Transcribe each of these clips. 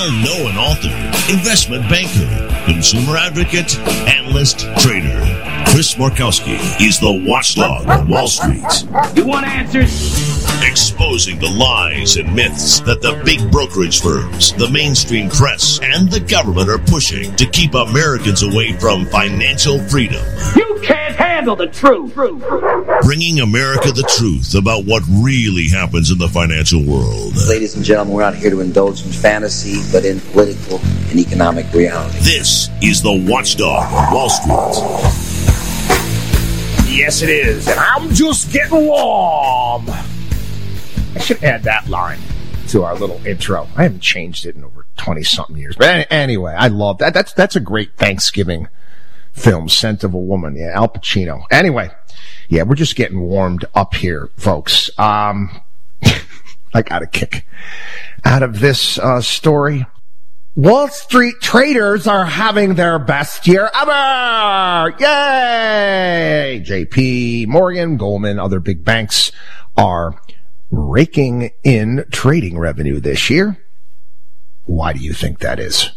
well-known author, investment banker, consumer advocate, analyst, trader. Chris Markowski is the watchdog on Wall Street. You want answers? Exposing the lies and myths that the big brokerage firms, the mainstream press, and the government are pushing to keep Americans away from financial freedom. You can't handle the truth. Bringing America the truth about what really happens in the financial world. Ladies and gentlemen, we're not here to indulge in fantasy, but in political and economic reality. This is the Watchdog on Wall Street. Yes, it is, and I'm just getting warm. I should add that line to our little intro. I haven't changed it in over 20-something years. But anyway, I love that. That's a great Thanksgiving film, Scent of a Woman. Yeah, Al Pacino. Anyway, yeah, we're just getting warmed up here, folks. I got a kick out of this story. Wall Street traders are having their best year ever! Yay! JP Morgan, Goldman, other big banks are raking in trading revenue this year. Why do you think that is?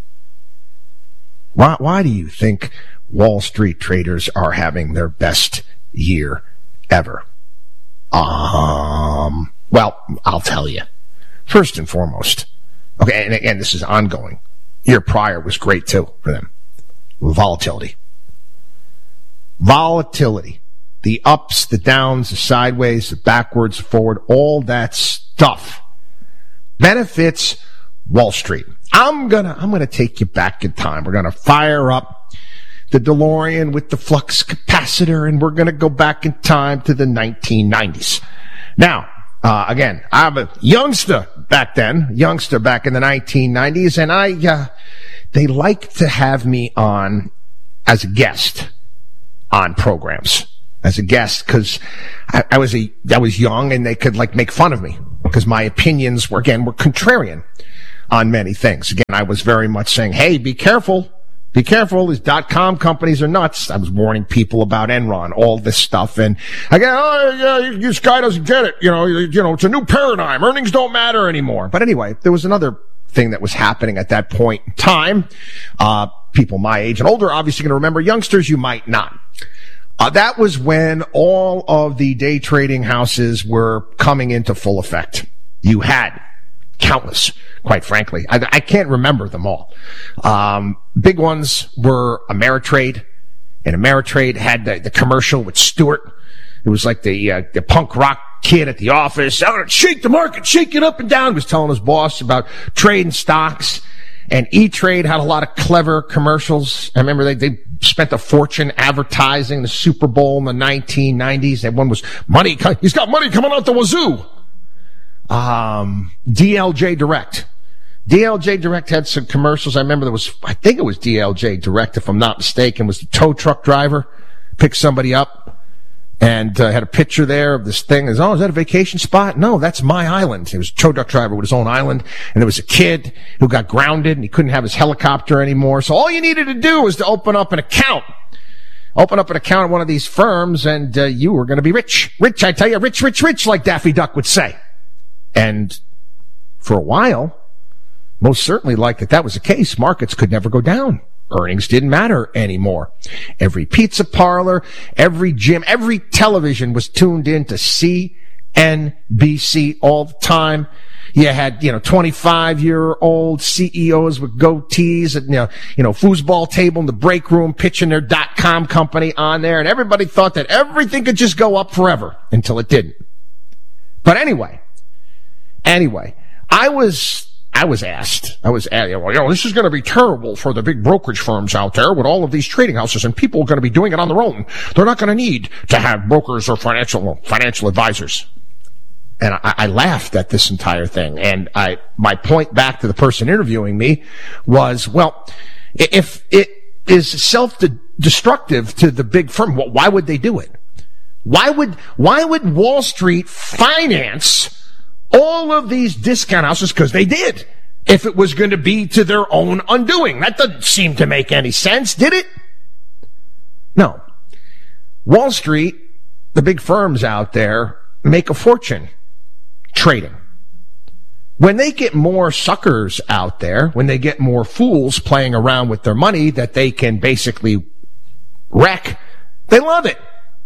Why do you think Wall Street traders are having their best year ever? Well, I'll tell you. First and foremost, okay, and again, this is ongoing. Year prior was great too for them. Volatility. The ups, the downs, the sideways, the backwards, the forward, all that stuff benefits Wall Street. I'm gonna take you back in time. We're gonna fire up the DeLorean with the flux capacitor, and we're gonna go back in time to the 1990s. Now, again, I'm a youngster back in the 1990s, and they liked to have me on as a guest on programs. As a guest, because I was young, and they could make fun of me because my opinions were contrarian on many things. Again, I was very much saying, hey, be careful, these .com companies are nuts. I was warning people about Enron, all this stuff, and again, this guy doesn't get it. You know, it's a new paradigm. Earnings don't matter anymore. But anyway, there was another thing that was happening at that point in time. People my age and older obviously going to remember. Youngsters, you might not. That was when all of the day trading houses were coming into full effect. You had countless, quite frankly. I can't remember them all. Big ones were Ameritrade, and Ameritrade had the commercial with Stewart. It was like the punk rock kid at the office. I'm going to shake the market, shake it up and down. He was telling his boss about trading stocks. And E-Trade had a lot of clever commercials. I remember they spent a fortune advertising the Super Bowl in the 1990s. That one was money. He's got money coming out the wazoo. DLJ Direct. DLJ Direct had some commercials. I remember I think it was DLJ Direct, if I'm not mistaken, was the tow truck driver, picked somebody up, and had a picture there of this thing. Is that a vacation spot? No, that's my island. It was a tow truck driver with his own island, and there was a kid who got grounded, and he couldn't have his helicopter anymore. So all you needed to do was to open up an account. Open up an account at one of these firms, and you were going to be rich. Rich, I tell you, rich, rich, rich, like Daffy Duck would say. And for a while, most certainly like that was the case, markets could never go down. Earnings didn't matter anymore. Every pizza parlor, every gym, every television was tuned in to CNBC all the time. You had, 25-year-old CEOs with goatees at, foosball table in the break room pitching their .com company on there, and everybody thought that everything could just go up forever until it didn't. But anyway, I was asked, this is going to be terrible for the big brokerage firms out there with all of these trading houses, and people are going to be doing it on their own. They're not going to need to have brokers or financial advisors. And I laughed at this entire thing. And my point back to the person interviewing me was, well, if it is self-destructive to the big firm, why would they do it? Why would Wall Street finance all of these discount houses? Because they did. If it was going to be to their own undoing. That doesn't seem to make any sense, did it? No. Wall Street, the big firms out there, make a fortune trading. when they get more suckers out there, when they get more fools playing around with their money that they can basically wreck, they love it.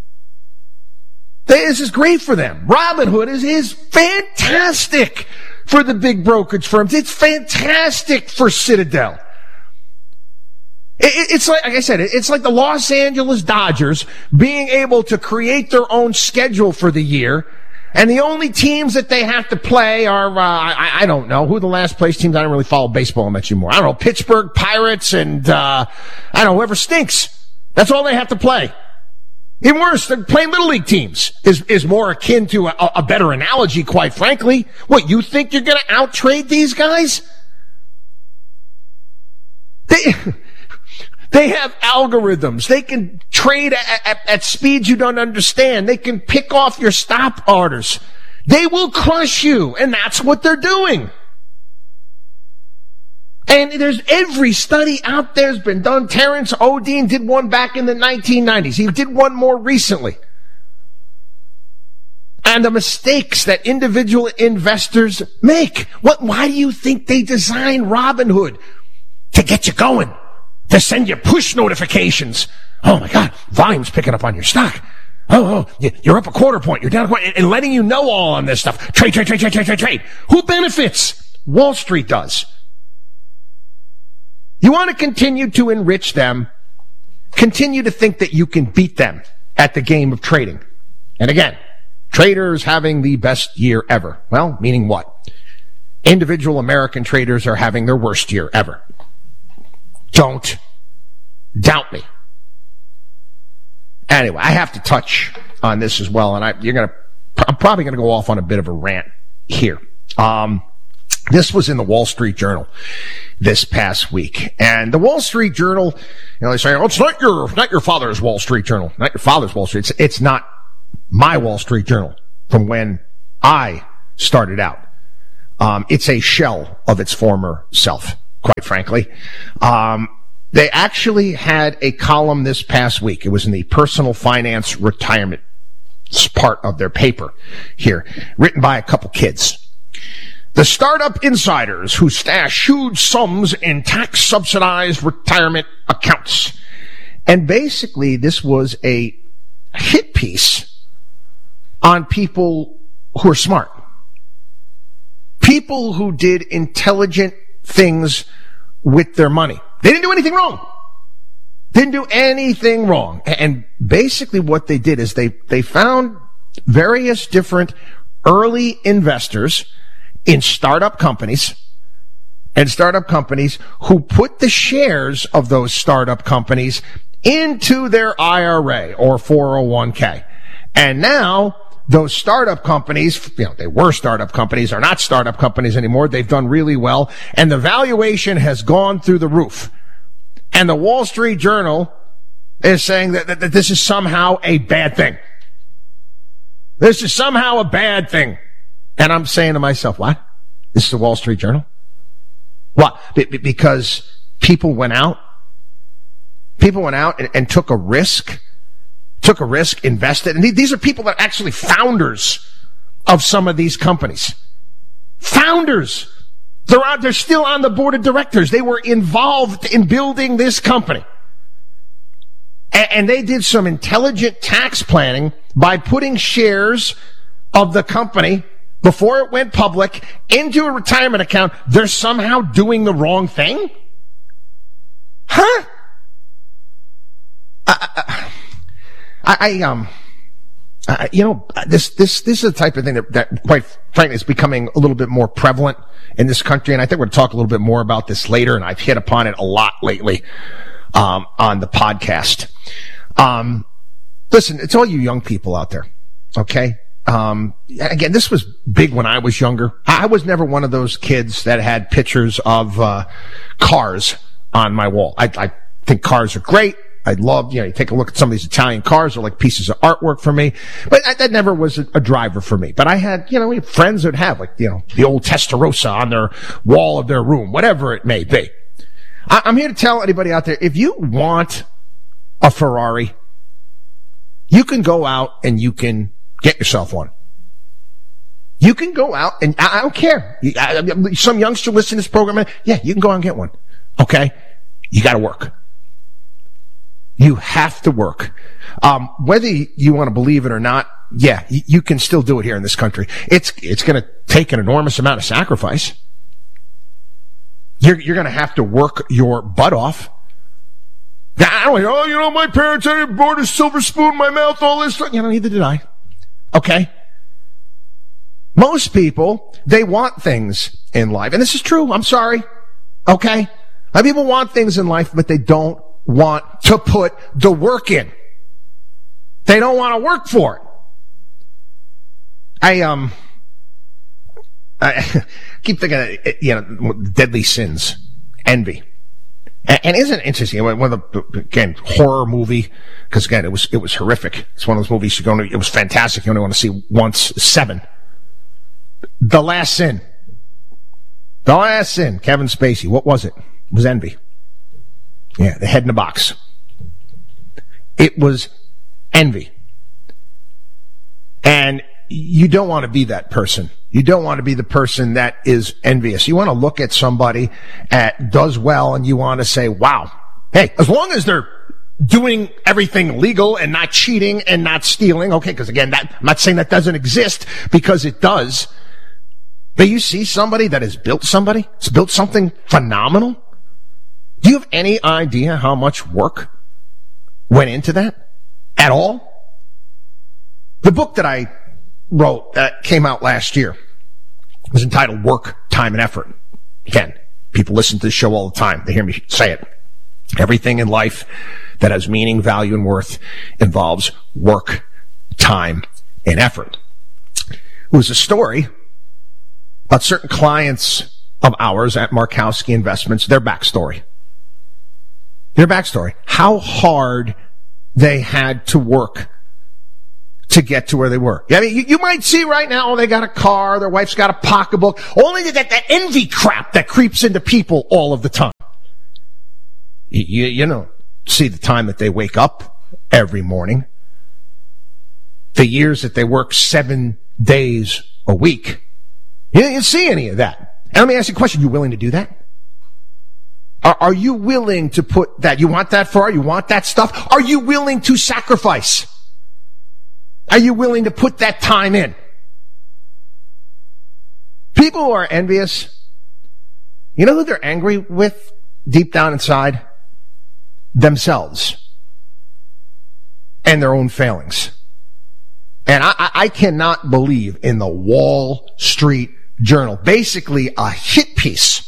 This is great for them. Robinhood is fantastic for the big brokerage firms. It's fantastic for Citadel. It's like I said, it's like the Los Angeles Dodgers being able to create their own schedule for the year, and the only teams that they have to play are, I don't know, who are the last place teams? I don't really follow baseball much anymore. I don't know, Pittsburgh Pirates and, I don't know, whoever stinks. That's all they have to play. Even worse, they're playing Little League teams is more akin to a better analogy, quite frankly. What, you think you're going to out-trade these guys? They have algorithms. They can trade at speeds you don't understand. They can pick off your stop orders. They will crush you, and that's what they're doing. And there's every study out there has been done. Terrence Odine did one back in the 1990s. He did one more recently. And the mistakes that individual investors make. Why do you think they designed Robinhood? To get you going. To send you push notifications. Oh my God, volume's picking up on your stock. Oh, you're up a quarter point, you're down a quarter, and letting you know all on this stuff. Trade. Who benefits? Wall Street does. You want to continue to enrich them, continue to think that you can beat them at the game of trading. And again, traders having the best year ever. Well, meaning what? Individual American traders are having their worst year ever. Don't doubt me. Anyway, I have to touch on this as well, and I'm probably gonna go off on a bit of a rant here. This was in the Wall Street Journal this past week, and the Wall Street Journal, they say, "Oh, it's not your father's Wall Street Journal, not your father's Wall Street. It's not my Wall Street Journal from when I started out. It's a shell of its former self." Quite frankly. They actually had a column this past week. It was in the personal finance retirement part of their paper here, written by a couple kids. The startup insiders who stash huge sums in tax-subsidized retirement accounts. And basically, this was a hit piece on people who are smart. People who did intelligent things with their money. They didn't do anything wrong. And basically what they did is they found various different early investors in startup companies who put the shares of those startup companies into their IRA or 401k. And now those startup companies, they were startup companies, are not startup companies anymore. They've done really well, and the valuation has gone through the roof. And the Wall Street Journal is saying that this is somehow a bad thing. This is somehow a bad thing. And I'm saying to myself, what? This is the Wall Street Journal? What? Because people went out and took a risk, invested. And these are people that are actually founders of some of these companies. Founders. They're still on the board of directors. They were involved in building this company. And they did some intelligent tax planning by putting shares of the company before it went public into a retirement account. They're somehow doing the wrong thing? Huh? This is the type of thing that quite frankly is becoming a little bit more prevalent in this country, and I think we're going to talk a little bit more about this later, and I've hit upon it a lot lately on the podcast. Listen, it's all you young people out there, okay? Again, this was big when I was younger. I was never one of those kids that had pictures of cars on my wall. I think cars are great. I love, you take a look at some of these Italian cars, they're like pieces of artwork for me. But that never was a driver for me. But I had, friends that would have, the old Testarossa on their wall of their room, whatever it may be. I'm here to tell anybody out there, if you want a Ferrari, you can go out and you can get yourself one. You can go out, and I don't care. Some youngster listen to this program, yeah, you can go out and get one. Okay? You got to work. You have to work. Whether you want to believe it or not, yeah, you can still do it here in this country. It's going to take an enormous amount of sacrifice. You're going to have to work your butt off. I don't, my parents had brought a silver spoon in my mouth, all this stuff. Neither did I. Okay? Most people, they want things in life. And this is true. I'm sorry. Okay? People want things in life, but they don't want to put the work in. They don't want to work for it. I keep thinking of, deadly sins. Envy. And isn't it interesting? One of the, again, horror movie, because again, it was horrific. It's one of those movies it was fantastic. You only want to see once. 7. The Last Sin. The Last Sin. Kevin Spacey. What was it? It was envy. Yeah, the head in the box. It was envy. And you don't want to be that person. You don't want to be the person that is envious. You want to look at somebody that does well and you want to say, wow, hey, as long as they're doing everything legal and not cheating and not stealing, okay, because again, I'm not saying that doesn't exist, because it does. But you see somebody that has built something phenomenal. Do you have any idea how much work went into that at all? The book that I wrote that came out last year was entitled Work, Time, and Effort. Again, people listen to the show all the time. They hear me say it. Everything in life that has meaning, value, and worth involves work, time, and effort. It was a story about certain clients of ours at Markowski Investments, their backstory. How hard they had to work to get to where they were. I mean, you might see right now, they got a car, their wife's got a pocketbook, only that envy crap that creeps into people all of the time. You see the time that they wake up every morning, the years that they work 7 days a week. You didn't see any of that. And let me ask you a question. You willing to do that? Are you willing to put that? You want that far? You want that stuff? Are you willing to sacrifice? Are you willing to put that time in? People who are envious, you know who they're angry with deep down inside? Themselves. And their own failings. And I cannot believe in the Wall Street Journal, basically a hit piece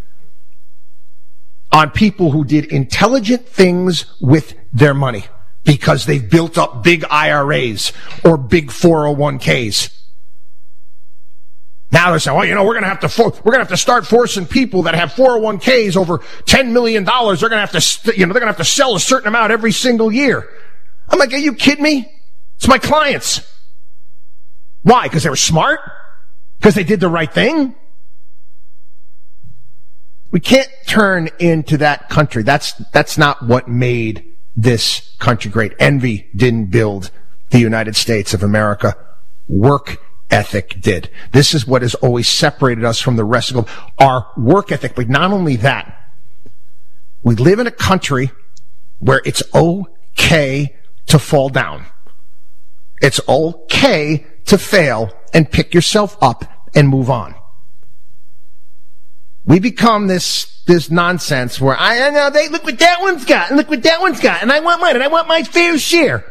on people who did intelligent things with their money because they've built up big IRAs or big 401ks. Now they're saying, well, we're going to have to start forcing people that have 401ks over $10 million. They're going to have to, they're going to have to sell a certain amount every single year. I'm like, are you kidding me? It's my clients. Why? Because they were smart? Because they did the right thing? We can't turn into that country. That's not what made this country great. Envy didn't build the United States of America. Work ethic did. This is what has always separated us from the rest of the world. Our work ethic. But not only that, we live in a country where it's okay to fall down. It's okay to fail and pick yourself up and move on. We become this nonsense where I know they look what that one's got and look what that one's got and I want mine and I want my fair share.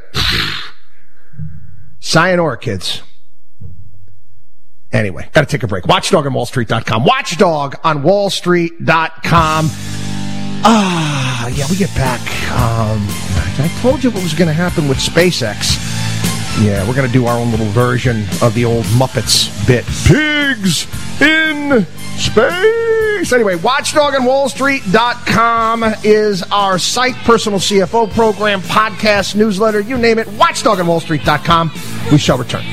Sayonara, kids. Anyway, gotta take a break. Watchdog on WallStreet.com. Watchdog on WallStreet.com. Yeah, we get back. I told you what was going to happen with SpaceX. Yeah, we're going to do our own little version of the old Muppets bit. Pigs in space. Anyway, Watchdog on WallStreet.com is our site. Personal CFO program, podcast, newsletter, you name it. Watchdog on WallStreet.com. We shall return.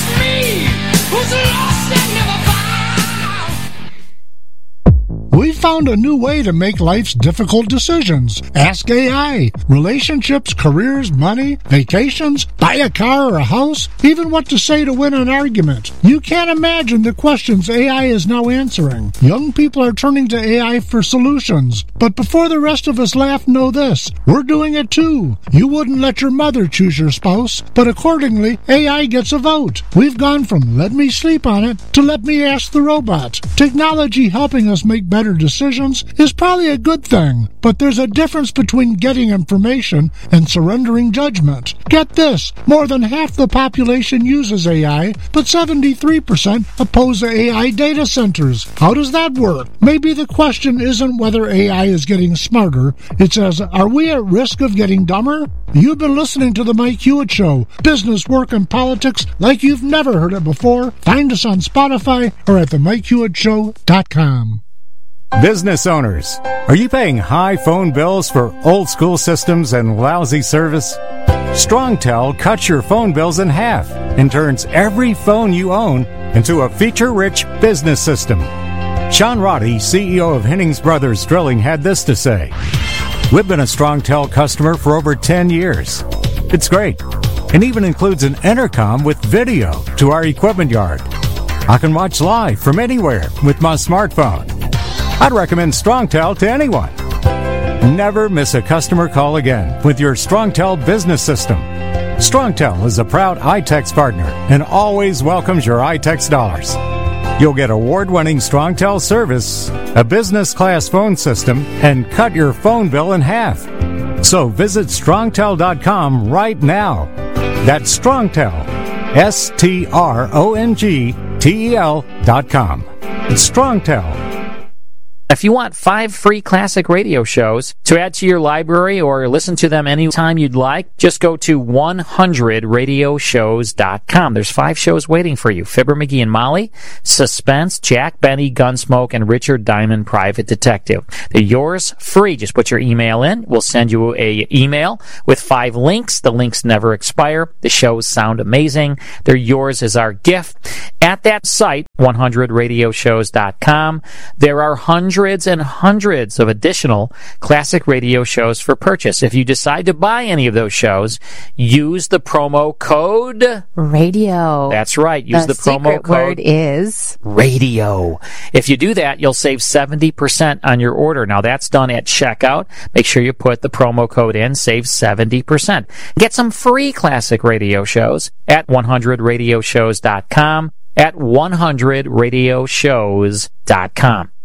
We found a new way to make life's difficult decisions. Ask AI. Relationships, careers, money, vacations, buy a car or a house, even what to say to win an argument. You can't imagine the questions AI is now answering. Young people are turning to AI for solutions. But before the rest of us laugh, know this. We're doing it too. You wouldn't let your mother choose your spouse, but accordingly, AI gets a vote. We've gone from let me sleep on it to let me ask the robot. Technology helping us make better decisions is probably a good thing, but there's a difference between getting information and surrendering judgment. Get this, more than half the population uses AI, but 73% oppose AI data centers. How does that work? Maybe the question isn't whether AI is getting smarter, it's as, are we at risk of getting dumber? You've been listening to The Mike Hewitt Show, business, work, and politics like you've never heard it before. Find us on Spotify or at themikehewittShow.com. Business owners, are you paying high phone bills for old school systems and lousy service? StrongTel cuts your phone bills in half and turns every phone you own into a feature-rich business system. Sean Roddy, CEO of Hennings Brothers Drilling, had this to say. We've been a StrongTel customer for over 10 years. It's great, and even includes an intercom with video to our equipment yard. I can watch live from anywhere with my smartphone. I'd recommend StrongTel to anyone. Never miss a customer call again with your StrongTel business system. StrongTel is a proud iTex partner and always welcomes your iTex dollars. You'll get award-winning StrongTel service, a business-class phone system, and cut your phone bill in half. So visit StrongTel.com right now. That's StrongTel, StrongTel.com. It's StrongTel. If you want 5 free classic radio shows to add to your library or listen to them anytime you'd like, just go to 100radioshows.com. There's 5 shows waiting for you. Fibber McGee and Molly, Suspense, Jack Benny, Gunsmoke, and Richard Diamond, Private Detective. They're yours free. Just put your email in. We'll send you a email with 5 links. The links never expire. The shows sound amazing. They're yours as our gift. At that site, 100radioshows.com, there are hundreds and hundreds of additional classic radio shows for purchase. If you decide to buy any of those shows, use the promo code radio. That's right. Use the promo code. The word is radio. If you do that, you'll save 70% on your order. Now, that's done at checkout. Make sure you put the promo code in. Save 70%. Get some free classic radio shows at 100radioshows.com, at 100radioshows.com.